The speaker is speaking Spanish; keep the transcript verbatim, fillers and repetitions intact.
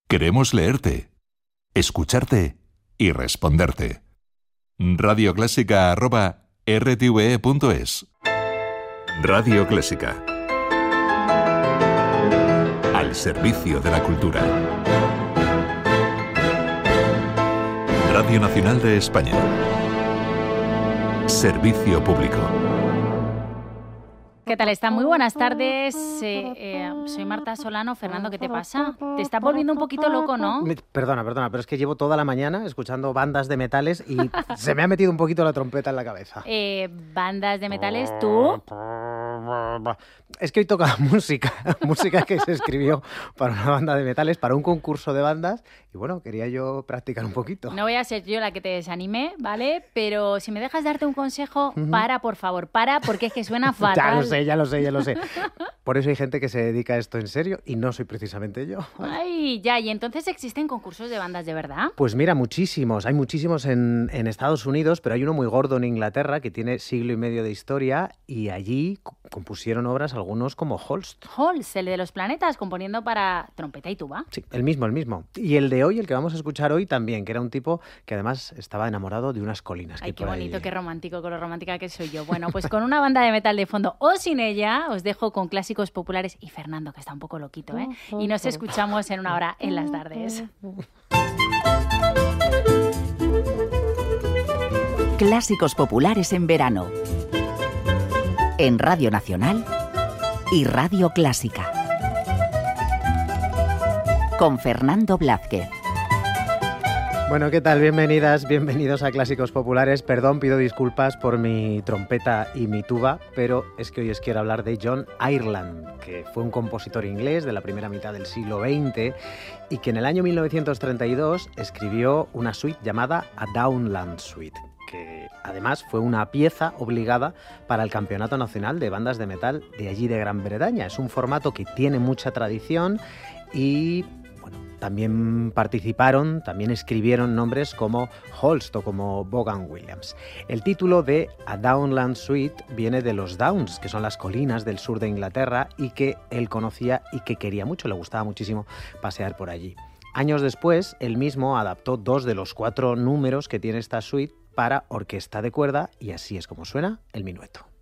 Queremos leerte, escucharte y responderte. radioclásica arroba r t v e punto es. Radio Clásica. Al servicio de la cultura. Radio Nacional de España. Servicio público. ¿Qué tal están? Muy buenas tardes. Eh, eh, soy Marta Solano. Fernando, ¿qué te pasa? Te estás volviendo un poquito loco, ¿no? Perdona, perdona, pero es que llevo toda la mañana escuchando bandas de metales y se me ha metido un poquito la trompeta en la cabeza. Eh, ¿Bandas de metales? ¿Tú? Es que hoy toca música, música que se escribió para una banda de metales, para un concurso de bandas, y bueno, quería yo practicar un poquito. No voy a ser yo la que te desanime, ¿vale? Pero si me dejas darte un consejo, para, por favor, para, porque es que suena fatal. Ya lo sé, ya lo sé, ya lo sé. Por eso hay gente que se dedica a esto en serio y no soy precisamente yo. Ay, ya, ¿y entonces existen concursos de bandas de verdad? Pues mira, muchísimos. Hay muchísimos en, en Estados Unidos, pero hay uno muy gordo en Inglaterra que tiene siglo y medio de historia y allí compusieron obras algunos como Holst. Holst, el de los planetas, componiendo para trompeta y tuba. Sí, el mismo, el mismo. Y el de hoy, el que vamos a escuchar hoy también, que era un tipo que además estaba enamorado de unas colinas. Ay, que qué bonito, ahí... qué romántico, con lo romántica que soy yo. Bueno, pues con una banda de metal de fondo o sin ella, os dejo con clásicos populares y Fernando, que está un poco loquito, ¿eh? Y nos escuchamos en una hora en las tardes. Clásicos populares en verano. En Radio Nacional y Radio Clásica. Con Fernando Blázquez. Bueno, ¿qué tal? Bienvenidas, bienvenidos a Clásicos Populares. Perdón, pido disculpas por mi trompeta y mi tuba, pero es que hoy os quiero hablar de John Ireland, que fue un compositor inglés de la primera mitad del siglo veinte y que en el año mil novecientos treinta y dos escribió una suite llamada A Downland Suite, que además fue una pieza obligada para el Campeonato Nacional de Bandas de Metal de allí de Gran Bretaña. Es un formato que tiene mucha tradición y bueno, también participaron, también escribieron nombres como Holst o como Vaughan Williams. El título de A Downland Suite viene de los Downs, que son las colinas del sur de Inglaterra y que él conocía y que quería mucho, le gustaba muchísimo pasear por allí. Años después, él mismo adaptó dos de los cuatro números que tiene esta suite para orquesta de cuerda y así es como suena el minueto.